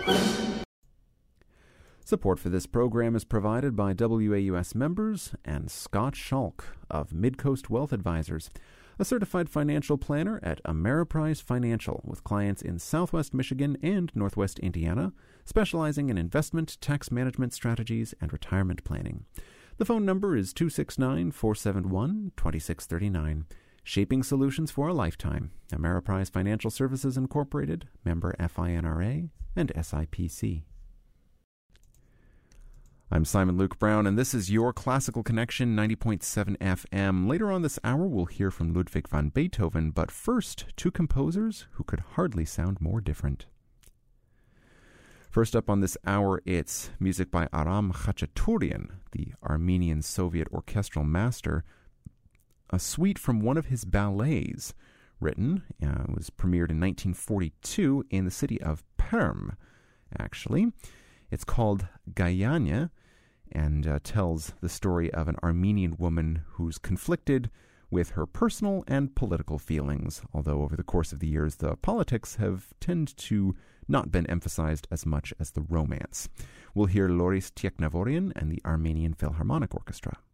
Support for this program is provided by WAUS members and Scott Schalk of Midcoast Wealth Advisors, a certified financial planner at Ameriprise Financial with clients in Southwest Michigan and Northwest Indiana, specializing in investment, tax management strategies, and retirement planning. The phone number is 269-471-2639. Shaping solutions for a lifetime. Ameriprise Financial Services Incorporated, member FINRA and SIPC. I'm Simon Luke Brown, and this is your Classical Connection 90.7 FM. Later on this hour, we'll hear from Ludwig van Beethoven, but first, two composers who could hardly sound more different. First up on this hour, it's music by Aram Khachaturian, the Armenian Soviet orchestral master, a suite from one of his ballets, written, was premiered in 1942 in the city of Perm, actually. It's called Gayanya, and tells the story of an Armenian woman who's conflicted with her personal and political feelings, although over the course of the years the politics have tended to not been emphasized as much as the romance. We'll hear Loris Teknavorian and the Armenian Philharmonic Orchestra.